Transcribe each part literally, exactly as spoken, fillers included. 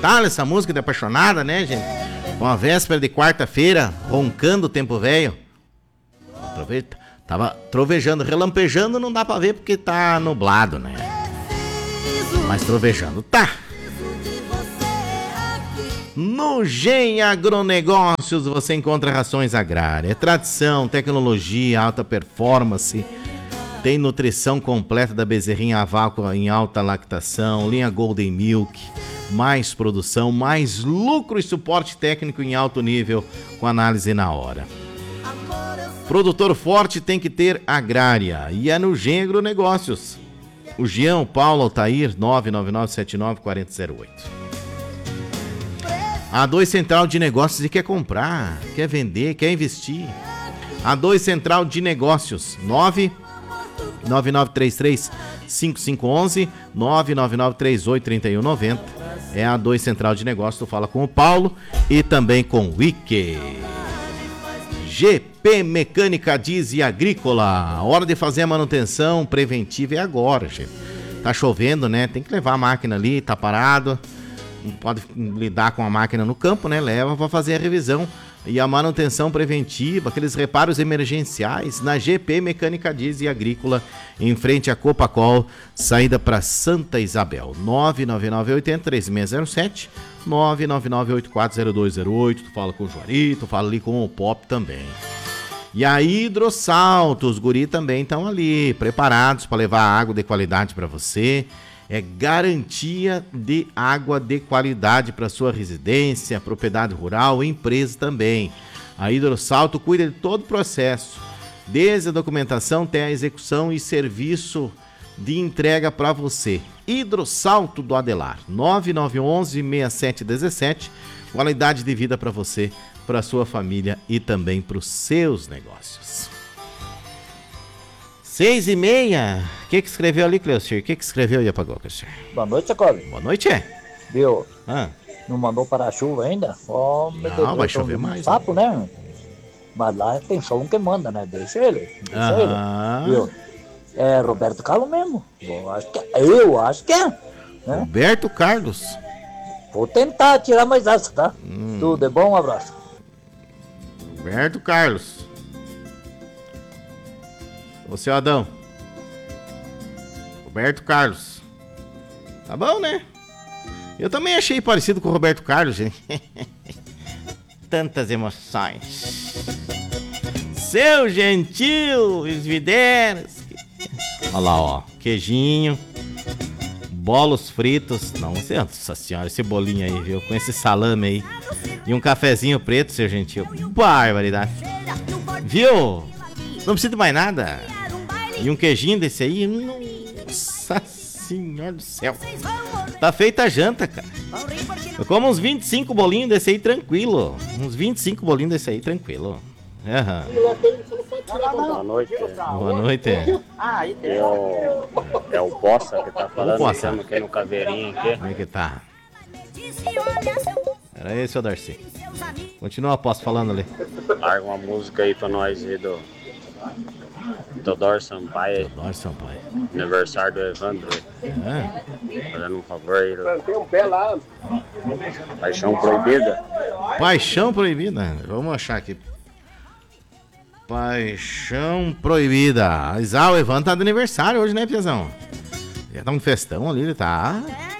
sentimental essa música de apaixonada, né, gente? Uma véspera de quarta-feira, roncando o tempo velho. Aproveita. Tava trovejando, relampejando, não dá pra ver porque tá nublado, né? Mas trovejando, tá. No Gen Agronegócios você encontra rações agrárias, é tradição, tecnologia, alta performance. Tem nutrição completa da bezerrinha a vácuo em alta lactação, linha Golden Milk, mais produção, mais lucro e suporte técnico em alto nível com análise na hora. Produtor forte tem que ter agrária e é no Gen Agronegócios. O Jean, o Paulo, Altair, nove nove nove sete nove quatro zero zero oito. A dois Central de Negócios e quer comprar, quer vender, quer investir. A dois Central de Negócios, nove nove nove três três cinco cinco um um, nove nove nove três oito três um nove zero. É a dois Central de Negócios, tu fala com o Paulo e também com o Wiki. G P Mecânica Diesel e Agrícola. Hora de fazer a manutenção preventiva é agora, gente. Tá chovendo, né? Tem que levar a máquina ali, tá parado. Não pode lidar com a máquina no campo, né? Leva para fazer a revisão e a manutenção preventiva, aqueles reparos emergenciais na G P Mecânica Diesel e Agrícola, em frente à Copacol, saída para Santa Isabel. nove nove nove oito zero três seis zero sete, nove nove nove oito quatro zero dois zero oito. Tu fala com o Juari, tu fala ali com o Pop também. E a Hidrossalto, os guri também estão ali, preparados para levar água de qualidade para você. É garantia de água de qualidade para sua residência, propriedade rural, empresa também. A Hidrossalto cuida de todo o processo, desde a documentação até a execução e serviço de entrega para você. Hidrossalto do Adelar, nove nove um um, seis sete um sete, qualidade de vida para você, para sua família e também para os seus negócios. Seis e meia. O que que escreveu ali, Cleocir? O que que escreveu e apagou, Cleocir? Boa noite, Jacob. Boa noite, é. Viu? Ah. Não mandou para a chuva ainda? Oh, meu Não, Deus, vai chover mais. Sapo, né? Mas lá tem só um que manda, né? Deixa ele. Deixa Aham. ele. Viu? É Roberto Carlos mesmo. Eu acho que é. Eu acho que é. Né? Roberto Carlos. Vou tentar tirar mais essa, tá? Hum. Tudo é bom? Um abraço. Roberto Carlos. Ô, seu Adão. Roberto Carlos. Tá bom, né? Eu também achei parecido com o Roberto Carlos, gente. Tantas emoções. Seu gentil Esvideras. Olha lá, ó. Queijinho. Bolos fritos. Nossa senhora, esse bolinho aí, viu? Com esse salame aí. E um cafezinho preto, seu gentil. Barbaridade. Viu? Não precisa de mais nada. E um queijinho desse aí. Nossa senhora do céu. Tá feita a janta, cara. Eu como uns vinte e cinco bolinhos desse aí tranquilo. Uns vinte e cinco bolinhos desse aí tranquilo. Uhum. Boa noite. Boa noite. É o, é o Bossa que tá falando. Estamos aqui no Caveirinho aqui. Como é que tá? Era aí, seu Darcy. Continua, posso falando ali. Larga uma música aí pra nós aí do Teodoro Sampaio. Teodoro Sampaio. Aniversário do Evandro. É. Fazendo um favor aí. Tem um pé lá. Paixão Proibida. Paixão Proibida. Vamos achar aqui. Paixão Proibida. Ah, o Evandro tá de aniversário hoje, né, Piazão? Já tá um festão ali, ele tá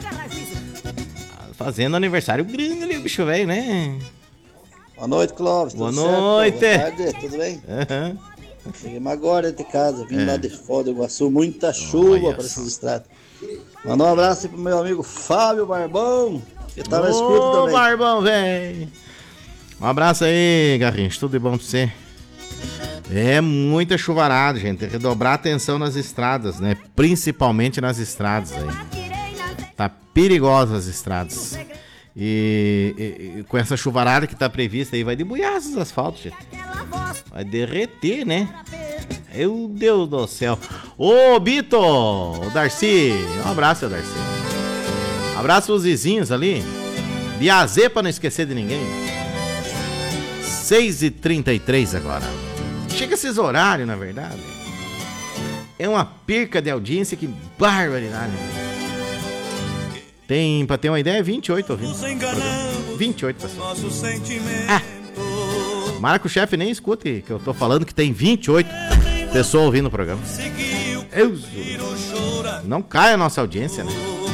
fazendo aniversário grande ali, o bicho velho, né? Boa noite, Clóvis. Boa noite. Boa tarde, tudo bem? Uhum. Cheguei agora de casa, vim é. lá de Foz do Iguaçu, muita chuva para esses estradas. Mandar um abraço aí pro meu amigo Fábio Barbão, que tá na escuta também. Ô, Barbão, velho. Um abraço aí, Garrincha, tudo de bom pra você. É muita chuvarada, gente. Tem que dobrar a atenção nas estradas, né? Principalmente nas estradas aí. Tá perigosa as estradas. E, e, e com essa chuvarada que tá prevista aí, vai debuiar esses asfaltos, gente. Vai derreter, né? Meu Deus do céu. Ô, Bito! O Darcy. Um abraço, Darcy. Um abraço os vizinhos ali. Biazê pra não esquecer de ninguém. seis e trinta e três agora. Chega esses horários, na verdade. É uma perca de audiência, que barbaridade. Tem, pra ter uma ideia, vinte e oito ouvindo. vinte e oito pessoas. Ah, marca o chefe, nem escute, que eu tô falando que tem vinte e oito pessoas ouvindo o programa. Eu, não cai a nossa audiência, né?